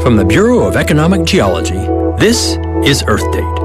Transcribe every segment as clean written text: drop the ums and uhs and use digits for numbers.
From the Bureau of Economic Geology, this is Earth Date.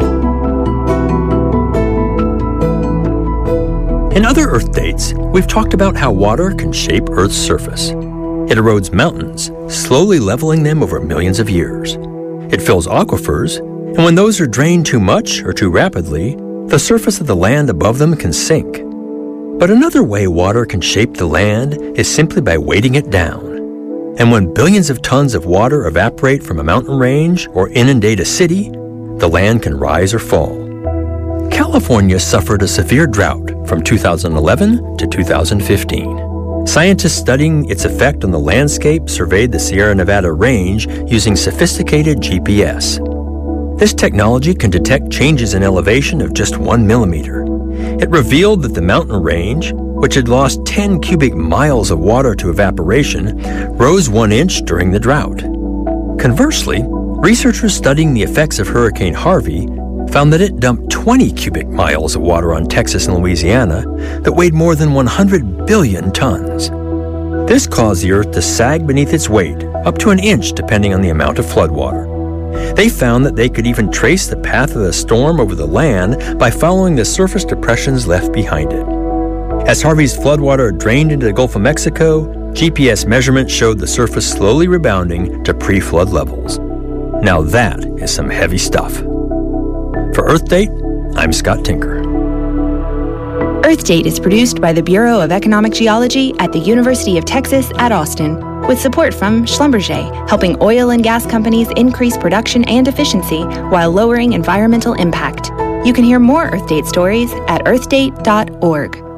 In other Earth Dates, we've talked about how water can shape Earth's surface. It erodes mountains, slowly leveling them over millions of years. It fills aquifers, and when those are drained too much or too rapidly, the surface of the land above them can sink. But another way water can shape the land is simply by weighting it down. And when billions of tons of water evaporate from a mountain range or inundate a city, the land can rise or fall. California suffered a severe drought from 2011 to 2015. Scientists studying its effect on the landscape surveyed the Sierra Nevada range using sophisticated GPS. This technology can detect changes in elevation of just 1 millimeter. It revealed that the mountain range, which had lost 10 cubic miles of water to evaporation, rose 1 inch during the drought. Conversely, researchers studying the effects of Hurricane Harvey found that it dumped 20 cubic miles of water on Texas and Louisiana that weighed more than 100 billion tons. This caused the Earth to sag beneath its weight, up to 1 inch depending on the amount of floodwater. They found that they could even trace the path of the storm over the land by following the surface depressions left behind it. As Harvey's floodwater drained into the Gulf of Mexico, GPS measurements showed the surface slowly rebounding to pre-flood levels. Now that is some heavy stuff. For Earth Date, I'm Scott Tinker. Earth Date is produced by the Bureau of Economic Geology at the University of Texas at Austin, with support from Schlumberger, helping oil and gas companies increase production and efficiency while lowering environmental impact. You can hear more Earth Date stories at earthdate.org.